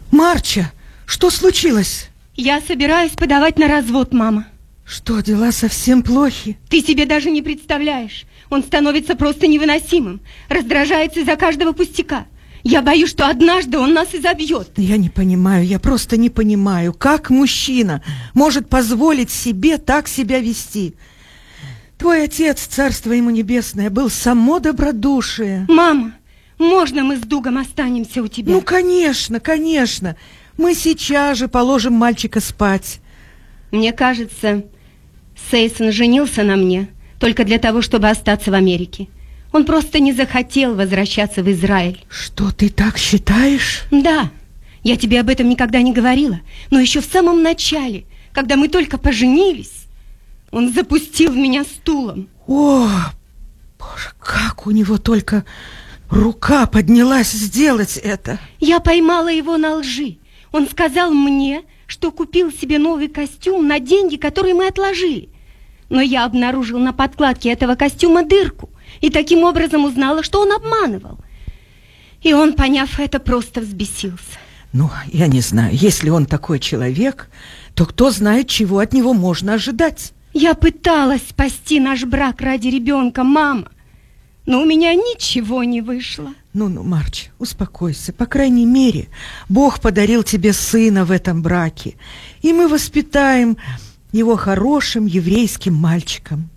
Марча, что случилось? Я собираюсь подавать на развод, мама. Что, дела совсем плохи? Ты себе даже не представляешь. Он становится просто невыносимым. Раздражается из-за каждого пустяка. Я боюсь, что однажды он нас изобьет. Я не понимаю, я просто не понимаю, как мужчина может позволить себе так себя вести. Твой отец, царство ему небесное, был само добродушие. Мама, можно мы с Дугом останемся у тебя? Ну, конечно, конечно. Мы сейчас же положим мальчика спать. Мне кажется, Сейсон женился на мне только для того, чтобы остаться в Америке. Он просто не захотел возвращаться в Израиль. Что, ты так считаешь? Да, я тебе об этом никогда не говорила, но еще в самом начале, когда мы только поженились, он запустил в меня стулом. О, Боже, как у него только рука поднялась сделать это. Я поймала его на лжи. Он сказал мне, что купил себе новый костюм на деньги, которые мы отложили. Но я обнаружила на подкладке этого костюма дырку и таким образом узнала, что он обманывал. И он, поняв это, просто взбесился. Ну, я не знаю, если он такой человек, то кто знает, чего от него можно ожидать. Я пыталась спасти наш брак ради ребенка, мама, но у меня ничего не вышло. Ну, Марч, успокойся. По крайней мере, Бог подарил тебе сына в этом браке, и мы воспитаем его хорошим еврейским мальчиком.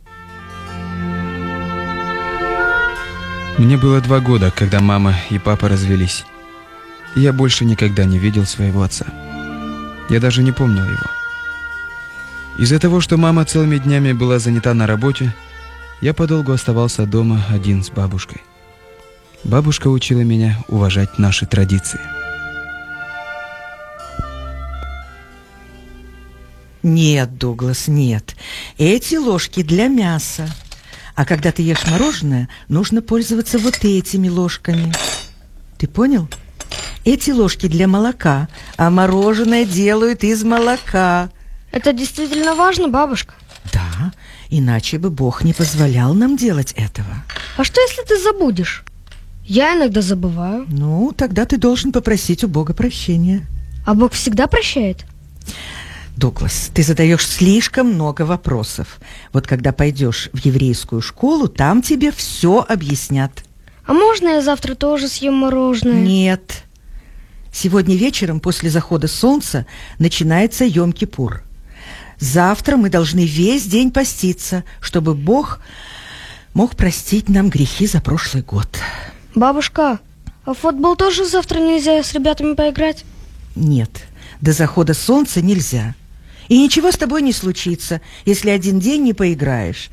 Мне было 2 года, когда мама и папа развелись. И я больше никогда не видел своего отца. Я даже не помнил его. Из-за того, что мама целыми днями была занята на работе, я подолгу оставался дома один с бабушкой. Бабушка учила меня уважать наши традиции. Нет, Дуглас, нет. Эти ложки для мяса. А когда ты ешь мороженое, нужно пользоваться вот этими ложками. Ты понял? Эти ложки для молока, а мороженое делают из молока. Это действительно важно, бабушка? Да, иначе бы Бог не позволял нам делать этого. А что, если ты забудешь? Я иногда забываю. Ну, тогда ты должен попросить у Бога прощения. А Бог всегда прощает? Дуглас, ты задаешь слишком много вопросов. Вот когда пойдешь в еврейскую школу, там тебе все объяснят. А можно я завтра тоже съем мороженое? Нет. Сегодня вечером после захода солнца начинается Йом-Кипур. Завтра мы должны весь день поститься, чтобы Бог мог простить нам грехи за прошлый год. Бабушка, а в футбол тоже завтра нельзя с ребятами поиграть? Нет, до захода солнца нельзя. И ничего с тобой не случится, если один день не поиграешь.